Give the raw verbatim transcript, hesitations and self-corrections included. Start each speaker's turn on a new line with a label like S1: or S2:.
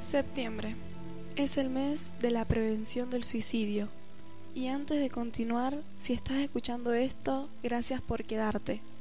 S1: Septiembre es el mes de la prevención del suicidio. Y antes de continuar, si estás escuchando esto, gracias por quedarte.